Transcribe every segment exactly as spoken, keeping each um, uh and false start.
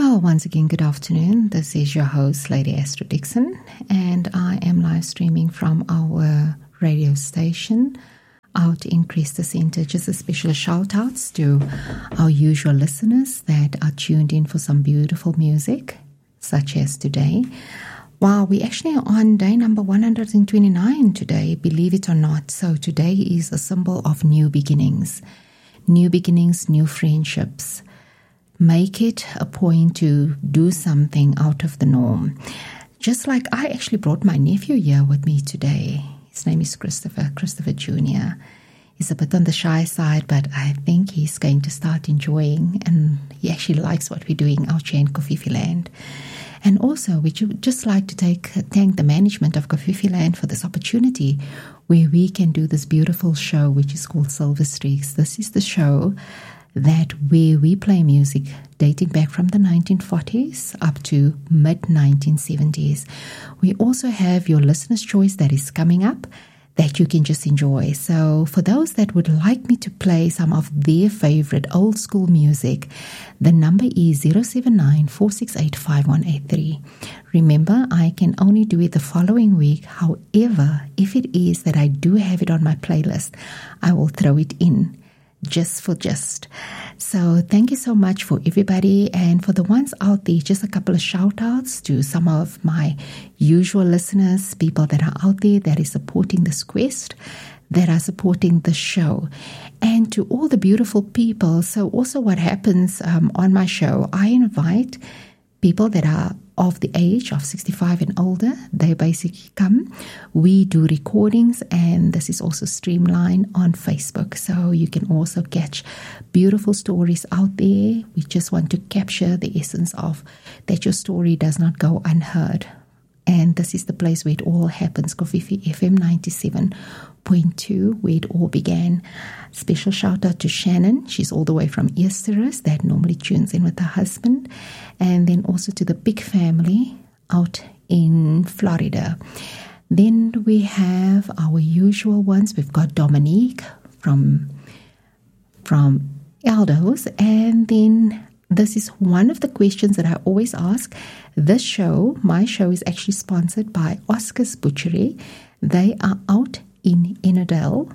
Well, once again, good afternoon. This is your host, Lady Astrid Dixon, and I am live streaming from our radio station out in Cresta Center. Just a special shout outs to our usual listeners that are tuned in for some beautiful music, such as today. Wow, we're actually on day number one hundred twenty-nine today, believe it or not. So today is a symbol of new beginnings. New beginnings, new friendships. Make it a point to do something out of the norm. Just like I actually brought my nephew here with me today. His name is Christopher, Christopher Junior He's a bit on the shy side, but I think he's going to start enjoying, and he actually likes what we're doing out here in Kofifi Land. And also, we would just like to take thank the management of Kofifi Land for this opportunity where we can do this beautiful show, which is called Silver Streaks. This is the show that where we play music dating back from the nineteen forties up to mid nineteen seventies. We also have your listener's choice that is coming up that you can just enjoy. So for those that would like me to play some of their favorite old school music, the number is zero seven nine, four six eight, five one eight three. Remember, I can only do it the following week. However, if it is that I do have it on my playlist, I will throw it in. Just for just. So thank you so much for everybody, and for the ones out there, just a couple of shout outs to some of my usual listeners, people that are out there that is supporting this quest, that are supporting the show, and to all the beautiful people. So also what happens um, on my show, I invite people that are of the age of sixty-five and older. They basically come. We do recordings, and this is also streamlined on Facebook. So you can also catch beautiful stories out there. We just want to capture the essence of that your story does not go unheard. And this is the place where it all happens, Kofifi F M ninety-seven point two, where it all began. Special shout out to Shannon. She's all the way from Easterus that normally tunes in with her husband. And then also to the big family out in Florida. Then we have our usual ones. We've got Dominique from, from Eldos. And then this is one of the questions that I always ask. This show, my show, is actually sponsored by Oscar's Butchery. They are out in Ennerdale.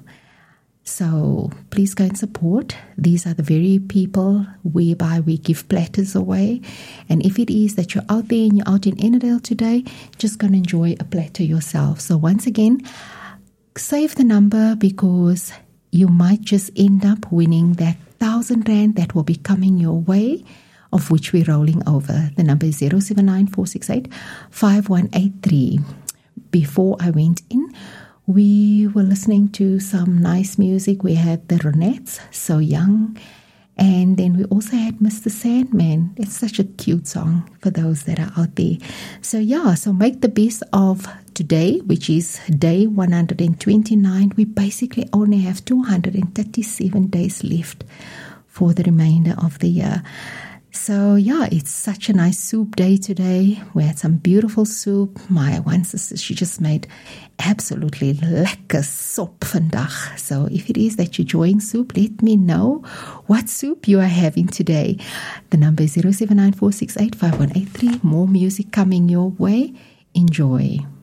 So please go and support. These are the very people whereby we give platters away. And if it is that you're out there and you're out in Ennerdale today, just go and enjoy a platter yourself. So once again, save the number because you might just end up winning that thousand rand that will be coming your way, of which we're rolling over. The number is zero seven nine, four six eight, five one eight three. Before I went in, we were listening to some nice music. We had the Ronettes, So Young. And then we also had Mister Sandman. It's such a cute song for those that are out there. So yeah, so make the best of today, which is day one hundred twenty-nine. We basically only have two hundred thirty-seven days left for the remainder of the year. So yeah, it's such a nice soup day today. We had some beautiful soup. My one sister, she just made absolutely lekker sop vandag. So if it is that you're enjoying soup, let me know what soup you are having today. The number is zero seven nine, four six eight, five one eight three. More music coming your way. Enjoy.